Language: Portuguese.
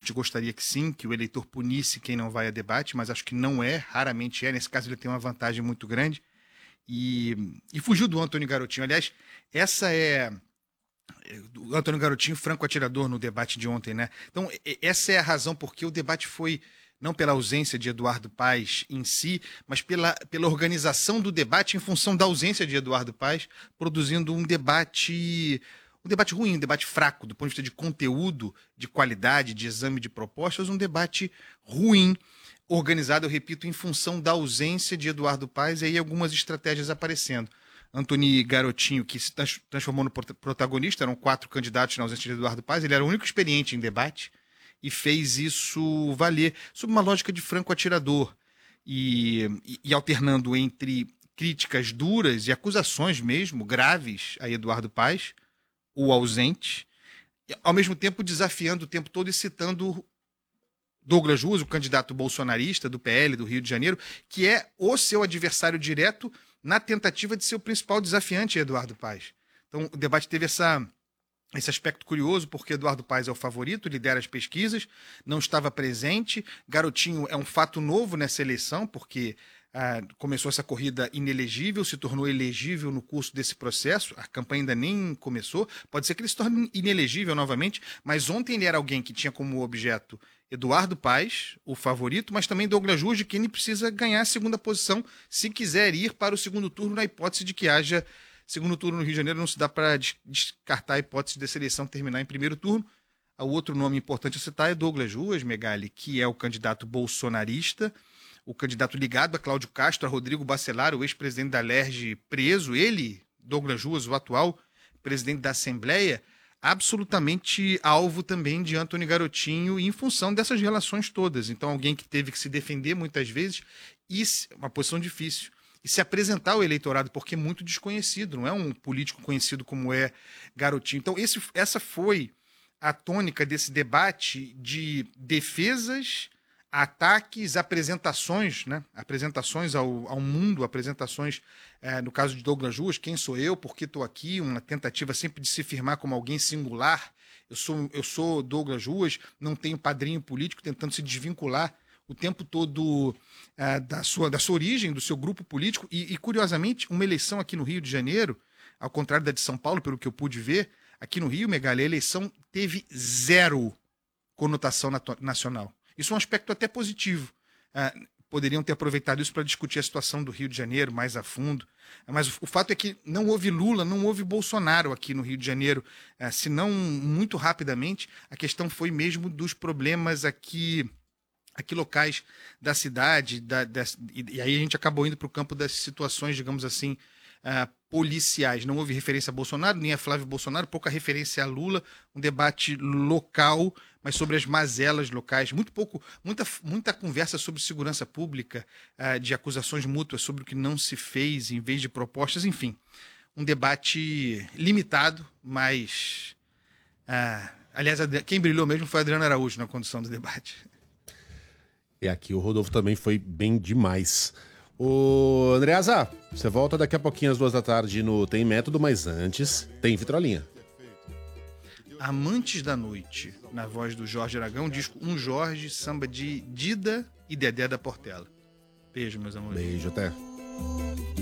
gente gostaria que sim, que o eleitor punisse quem não vai a debate, mas acho que não é, raramente é. Nesse caso ele tem uma vantagem muito grande. E fugiu do Antônio Garotinho. Aliás, essa é o Antônio Garotinho, franco atirador no debate de ontem, né? Então, essa é a razão porque o debate foi não pela ausência de Eduardo Paes em si, mas pela organização do debate em função da ausência de Eduardo Paes, produzindo um debate ruim, um debate fraco, do ponto de vista de conteúdo, de qualidade, de exame de propostas, um debate ruim, organizado, eu repito, em função da ausência de Eduardo Paes e aí algumas estratégias aparecendo. Antony Garotinho, que se transformou no protagonista, eram 4 candidatos na ausência de Eduardo Paes, ele era o único experiente em debate e fez isso valer, sob uma lógica de franco atirador e alternando entre críticas duras e acusações mesmo, graves a Eduardo Paes, o ausente, ao mesmo tempo desafiando o tempo todo e citando Douglas Ruas, o candidato bolsonarista do PL do Rio de Janeiro, que é o seu adversário direto na tentativa de ser o principal desafiante, Eduardo Paes. Então, o debate teve esse aspecto curioso, porque Eduardo Paes é o favorito, lidera as pesquisas, não estava presente. Garotinho é um fato novo nessa eleição, porque começou essa corrida inelegível, se tornou elegível no curso desse processo, a campanha ainda nem começou, pode ser que ele se torne inelegível novamente, mas ontem ele era alguém que tinha como objeto Eduardo Paes, o favorito, mas também Douglas Ruas, de quem ele precisa ganhar a segunda posição se quiser ir para o segundo turno, na hipótese de que haja segundo turno no Rio de Janeiro. Não se dá para descartar a hipótese dessa eleição terminar em primeiro turno. O outro nome importante a citar é Douglas Ruas, Megali, que é o candidato bolsonarista, o candidato ligado a Cláudio Castro, a Rodrigo Bacelar, o ex-presidente da LERJ preso, ele, Douglas Ruas, o atual presidente da Assembleia, absolutamente alvo também de Antony Garotinho em função dessas relações todas. Então, alguém que teve que se defender muitas vezes, e uma posição difícil, e se apresentar ao eleitorado, porque é muito desconhecido, não é um político conhecido como é Garotinho. Então, essa foi a tônica desse debate de defesas, ataques, apresentações, né? Apresentações ao mundo, apresentações, no caso de Douglas Ruas, quem sou eu, por que estou aqui, uma tentativa sempre de se firmar como alguém singular. Eu sou Douglas Ruas, não tenho padrinho político, tentando se desvincular o tempo todo da sua origem, do seu grupo político. E, curiosamente, uma eleição aqui no Rio de Janeiro, ao contrário da de São Paulo, pelo que eu pude ver, aqui no Rio, Megali, a eleição teve 0 conotação nacional. Isso é um aspecto até positivo. Poderiam ter aproveitado isso para discutir a situação do Rio de Janeiro mais a fundo. Mas o fato é que não houve Lula, não houve Bolsonaro aqui no Rio de Janeiro. Se não muito rapidamente, a questão foi mesmo dos problemas aqui locais da cidade, e aí a gente acabou indo para o campo das situações, digamos assim, policiais. Não houve referência a Bolsonaro, nem a Flávio Bolsonaro, pouca referência a Lula, um debate local, mas sobre as mazelas locais, muita conversa sobre segurança pública, de acusações mútuas sobre o que não se fez em vez de propostas, enfim, um debate limitado, mas aliás, quem brilhou mesmo foi Adriano Araújo na condução do debate. E aqui o Rodolfo também foi bem demais. Ô, Andreasa, você volta daqui a pouquinho às 14h no Tem Método, mas antes tem Vitrolinha. Amantes da Noite, na voz do Jorge Aragão, disco Um Jorge, samba de Dida e Dedé da Portela. Beijo, meus amores. Beijo, até.